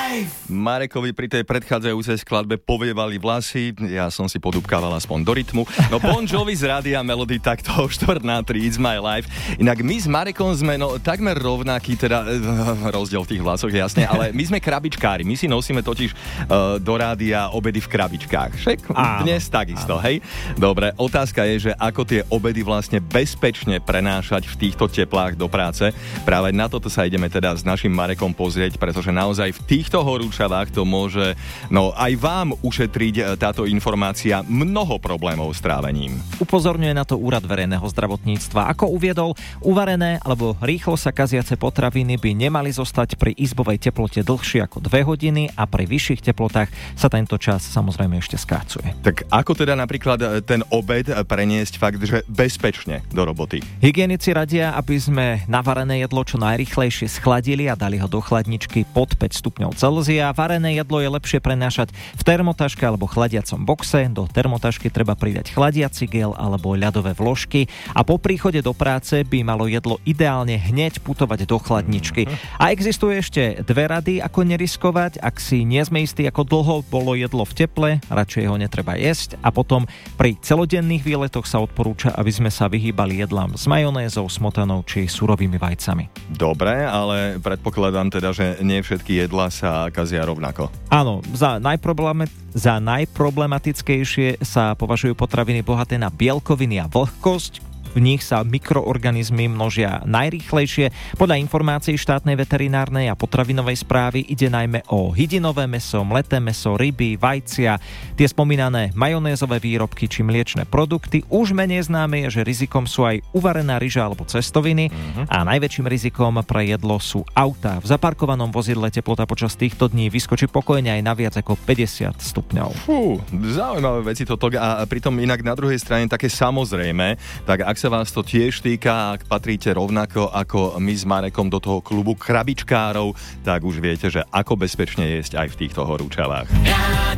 Marekovi pri tej predchádzajúcej skladbe povievali vlasy, ja som si podúbkával aspoň do rytmu. No Bon Jovi z Rádia Melody takto o 2:45 It's My Life. Inak my s Marekom sme takmer rovnakí, teda rozdiel v tých vlasoch jasne, ale my sme krabičkári, my si nosíme totiž do rádia obedy v krabičkách. Však dnes takisto, hej? Dobre, otázka je, že ako tie obedy vlastne bezpečne prenášať v týchto teplách do práce. Práve na toto sa ideme teda s našim Marekom pozrieť, pretože naozaj v týchto horúčavách to môže aj vám ušetriť táto informácia mnoho problémov s trávením. Upozorňuje na to Úrad verejného zdravotníctva. Ako uviedol, uvarené alebo rýchlo sa kaziace potraviny by nemali zostať pri izbovej teplote dlhšie ako 2 hodiny a pri vyšších teplotách sa tento čas samozrejme ešte skácuje. Tak ako teda napríklad ten obed preniesť fakt, že bezpečne do roboty? Hygienici radia, aby sme navarené jedlo čo najrýchlejšie schladili a dali ho do chladničky pod 5 stupňov Celzia. Varené jedlo je lepšie prenášať v termotaške alebo chladiacom boxe. Do termotašky treba pridať chladiaci gel alebo ľadové vložky a po príchode do práce by malo jedlo ideálne hneď putovať do chladničky. A existuje ešte 2 rady, ako neriskovať, ak si nie sme istí, ako dlho bolo jedlo v teple, radšej ho netreba jesť a potom pri celodenných výletoch sa odporúča, aby sme sa vyhýbali jedlám s majonézou, smotanou či surovými vajcami. Dobre, ale predpokladám teda, že nie všetky jedlá sa kazia rovnako. Áno, za najproblematickejšie sa považujú potraviny bohaté na bielkoviny a vlhkosť. V nich sa mikroorganizmy množia najrýchlejšie. Podľa informácií štátnej veterinárnej a potravinovej správy ide najmä o hydinové mäso, mleté mäso, ryby, vajcia, tie spomínané majonézové výrobky či mliečne produkty. Už menej známe je, že rizikom sú aj uvarená ryža alebo cestoviny a najväčším rizikom pre jedlo sú autá. V zaparkovanom vozidle teplota počas týchto dní vyskočí pokojne aj na viac ako 50 stupňov. Zaujímavé veci toto a pritom inak na druhej strane také samozrejme, tak ak sa vás to tiež týka, ak patríte rovnako ako my s Marekom do toho klubu krabičkárov, tak už viete, že ako bezpečne jesť aj v týchto horúčavách.